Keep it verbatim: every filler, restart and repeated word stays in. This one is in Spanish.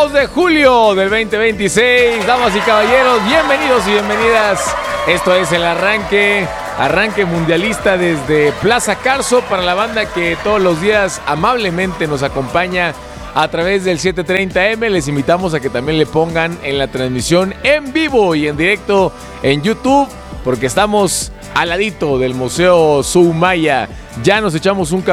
dos de julio del veinte veintiséis. Damas y caballeros, bienvenidos y bienvenidas. Esto es el arranque, arranque mundialista desde Plaza Carso para la banda que todos los días amablemente nos acompaña a través del setecientos treinta eme. Les invitamos a que también le pongan en la transmisión en vivo y en directo en YouTube, porque estamos al ladito del Museo Soumaya. Ya nos echamos un café